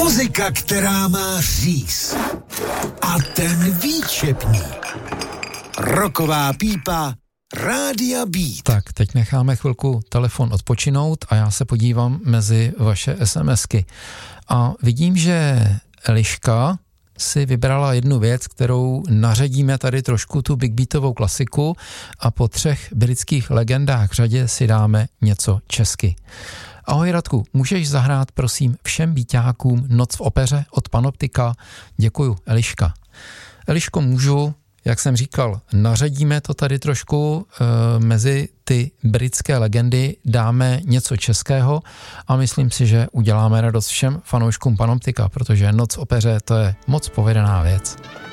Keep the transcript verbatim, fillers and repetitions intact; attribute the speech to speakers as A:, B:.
A: Muzika, která má říz. A ten výčepník. Roková pípa Rádia Beat.
B: Tak, teď necháme chvilku telefon odpočinout a já se podívám mezi vaše SMSky. A vidím, že Eliška si vybrala jednu věc, kterou naředíme tady trošku tu big beatovou klasiku a po třech britských legendách v řadě si dáme něco česky. Ahoj Radku, můžeš zahrát prosím všem beatákům Noc v opeře od Panoptika? Děkuju, Eliška. Eliško, můžu, jak jsem říkal, naředíme to tady trošku, e, mezi ty britské legendy dáme něco českého a myslím si, že uděláme radost všem fanouškům Panoptika, protože Noc v opeře to je moc povedená věc.